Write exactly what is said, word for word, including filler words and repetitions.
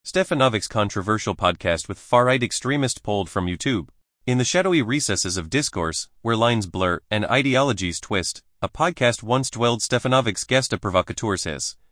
Stefanovic's controversial podcast with far-right extremist pulled from YouTube. In the shadowy recesses of discourse, where lines blur and ideologies twist, a podcast once dwelled. Stefanovic's guest a provocateur says,